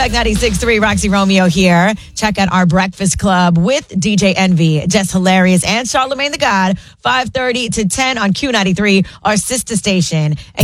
Tech 96.3, Roxy Romeo here. Check out our Breakfast Club with DJ Envy, Jess Hilarious, and Charlamagne the God, 5:30 to 10 on Q93, our sister station. And